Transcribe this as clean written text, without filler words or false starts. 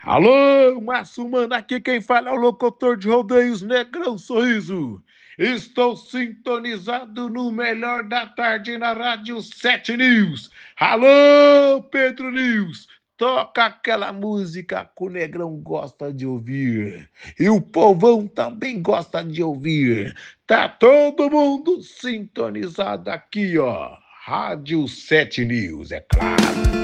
Alô, Mano, aqui quem fala é o locutor de rodeios Negrão Sorriso. Estou sintonizado no melhor da tarde na Rádio 7 News. Alô, Pedro News, toca aquela música que o Negrão gosta de ouvir. E o povão também gosta de ouvir. Tá todo mundo sintonizado aqui, ó. Rádio 7 News, é claro.